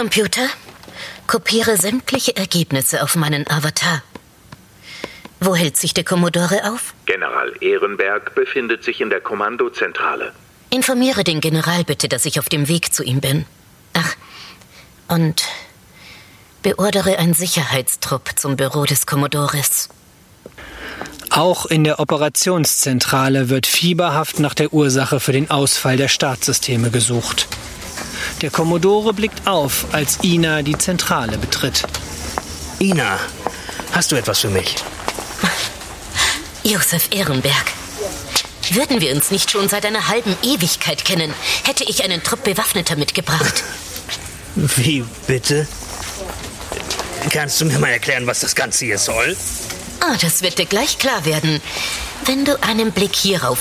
Computer, kopiere sämtliche Ergebnisse auf meinen Avatar. Wo hält sich der Kommodore auf? General Ehrenberg befindet sich in der Kommandozentrale. Informiere den General bitte, dass ich auf dem Weg zu ihm bin. Ach, und beordere einen Sicherheitstrupp zum Büro des Kommodores. Auch in der Operationszentrale wird fieberhaft nach der Ursache für den Ausfall der Startsysteme gesucht. Der Kommodore blickt auf, als Ina die Zentrale betritt. Ina, hast du etwas für mich? Josef Ehrenberg. Würden wir uns nicht schon seit einer halben Ewigkeit kennen, hätte ich einen Trupp Bewaffneter mitgebracht. Wie bitte? Kannst du mir mal erklären, was das Ganze hier soll? Das wird dir gleich klar werden, wenn du einen Blick hierauf